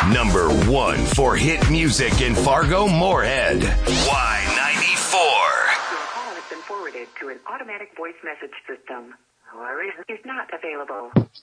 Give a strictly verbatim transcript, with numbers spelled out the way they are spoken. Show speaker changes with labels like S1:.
S1: Number one for hit music in Fargo, Moorhead. Y ninety-four.
S2: Your call has been forwarded to an automatic voice message system. Or is not available.